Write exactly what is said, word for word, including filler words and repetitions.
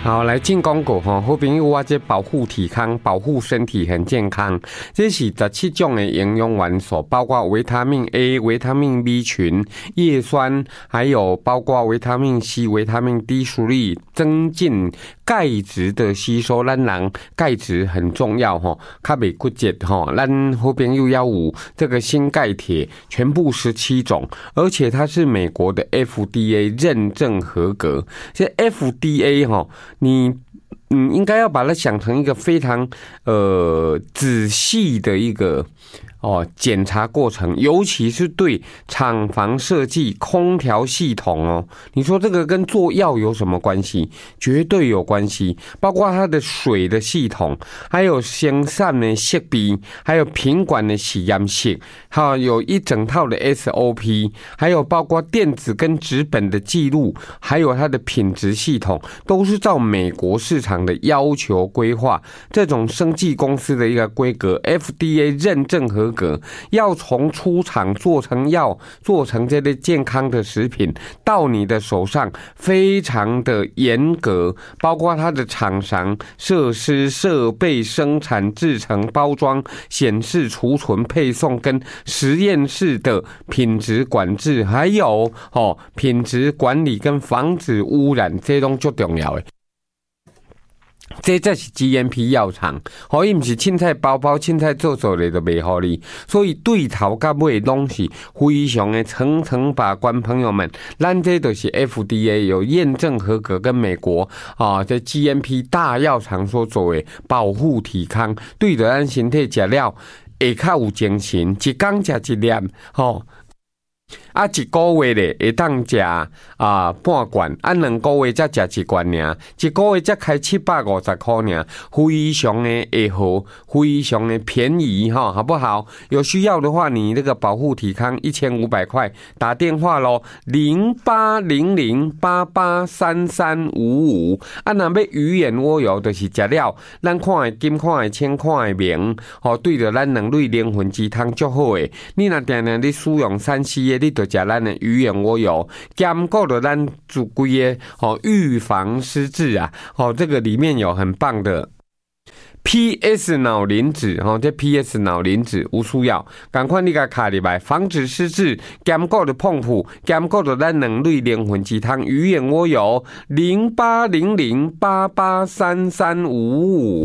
好，来进广告吼，好朋友，我这保护体康，保护身体很健康，这是十七种的营养元素，包括维他命 A、维他命 B 群、叶酸，还有包括维他命 C、维他命 D 属力，增进钙质的吸收。咱人钙质很重要吼，较袂骨折吼。咱好朋友要有这个锌钙铁，全部十七种，而且它是美国的 F D A 认证合格。这 F D A 吼。你嗯，应该要把它想成一个非常呃仔细的一个哦检查过程，尤其是对厂房设计、空调系统哦，你说这个跟做药有什么关系？绝对有关系，包括它的水的系统，还有生产的设备，还有品管的实验室，还有一整套的 S O P， 还有包括电子跟纸本的记录，还有它的品质系统，都是照美国市场的要求规划。这种生技公司的一个规格 ，F D A 认证合格，要从出厂做成药，做成这类健康的食品，到你的手上，非常的严格，包括它的厂商、设施、设备、生产、制成、包装、显示、储存、配送跟实验室的品质管制，还有哦品质管理跟防止污染，这都最重要的。这才是 G M P 药厂，所以不是凊彩包包、凊彩做做的都袂好你，所以对头到尾拢是非常的层层把关。朋友们，咱这都是 F D A 有验证合格，跟美国啊这 G M P 大药厂所做的保护体康，对着咱身体食了会较有精神，一天食一粒，吼。啊，一个月咧会当食啊半罐，啊两个月才食一罐尔，一个月才开七百五十块尔，非常的会好，非常的便宜哈，好不好？有需要的话，你那个保护体康一千五百块，打电话咯，零八零零八八三三五五。啊，若要鱼眼蜗油，就是食了，咱看的金，看的青，看的明，吼，对着咱两类灵魂鸡汤足好诶。你若定定你使用三 C 的，你就食咱的鱼眼蜗油，兼顾了咱主规的哦预防失智啊，哦这个里面有很棒的。P S 脑磷脂，吼，这 P S 脑磷脂有需要，赶快你甲卡入来，防止失智，兼顾的碰触，兼顾的咱两类灵魂鸡汤鱼眼蜗油，零八零零八八三三五五。